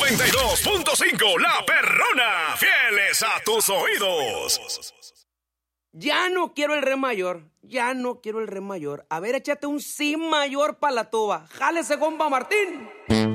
92.5, La Perrona, fieles a tus oídos. Ya no quiero el re mayor, ya no quiero el re mayor. A ver, échate un si mayor pa' la tuba. Jálese, compa Martín.